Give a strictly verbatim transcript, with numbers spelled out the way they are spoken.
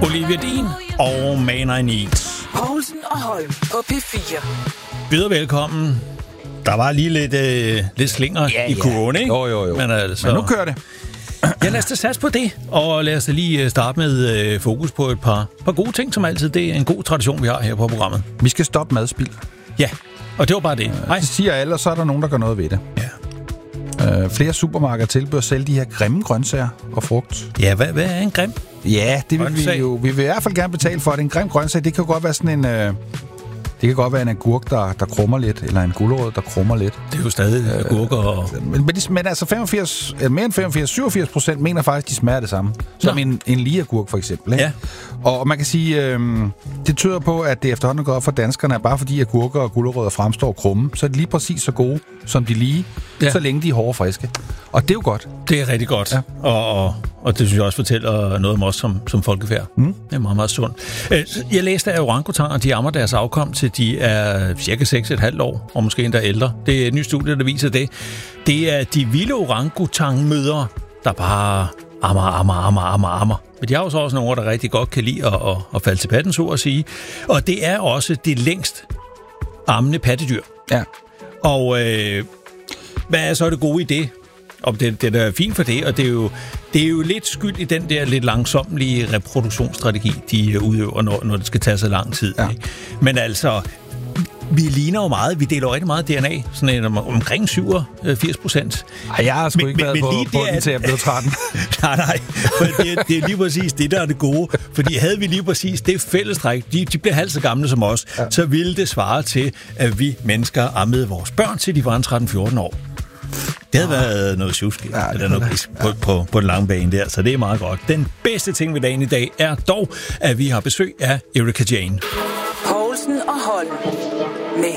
Olivia Dean og Man I Need. Poulsen og Holm på P fire. Byder velkommen. Der var lige lidt, øh, lidt slinger ja, i kurven, ikke? Jo, jo, jo. Men, altså, Men nu kører det. Ja, lad os da satse på det. Og lad os da lige starte med øh, fokus på et par, par gode ting, som altid. Det er en god tradition, vi har her på programmet. Vi skal stoppe madspild. Ja, og det var bare det. Nej. Det siger alle, og så er der nogen, der gør noget ved det. Ja. Øh, flere supermarkeder tilbyder sælge de her grimme grøntsager og frugt. Ja, hvad, hvad er en grim? Ja, det vil Grøntsag. vi jo. Vi vil i hvert fald gerne betale for det. En grim grøntsag, det kan jo godt være sådan en... Øh, det kan godt være en agurk, der, der krummer lidt, eller en gulerod, der krummer lidt. Det er jo stadig øh, agurker og... Men, men, de, men altså femogfirs, eller mere end femogfirs til syvogfirs procent mener faktisk, de smager det samme. Som en, en lige agurk, for eksempel. Ikke? Ja. Og man kan sige, øh, det tyder på, at det efterhånden går op for danskerne, at bare fordi agurker og gulerødder fremstår krumme, så er de lige præcis så gode, som de lige, ja. Så længe de er hårde og friske. Og det er jo godt. Det er rigtig godt. Ja. Og, og, og det synes jeg også fortæller noget om os som, som folkefærd. Mm. Det er meget, meget sundt. Jeg læste, at orangutanger, de ammer deres afkom til de er cirka seks komma fem år, og måske endda ældre. Det er et nyt studie, der viser det. Det er de vilde orangutangmødre, der bare ammer, ammer, ammer, ammer, ammer. Men de har jo så også nogle, der rigtig godt kan lide at, at, at falde til patten, så at sige. Og det er også det længst ammende pattedyr. Ja. Og øh, hvad er så det gode i det? Og det, det er fint for det, og det er, jo, det er jo lidt skyld i den der lidt langsomlige reproduktionsstrategi, de udøver, når, når det skal tage så lang tid. Ja. Ikke? Men altså, vi ligner jo meget, vi deler jo rigtig meget D N A, sådan en, om, omkring syvogfirs procent. Ej, jeg har sgu men, ikke været men, på, på den til at blive tretten. nej, nej, for det, det er lige præcis det, der er det gode. Fordi havde vi lige præcis det fællestræk, de, de bliver halvt så gamle som os, ja. Så ville det svare til, at vi mennesker ammede vores børn til de var tretten fjorten år. Det havde været noget tjusk, ja, eller noget på, på, på den lange bane der, så det er meget godt. Den bedste ting ved dagen i dag er dog, at vi har besøg af Erika Jane. Poulsen og Holm.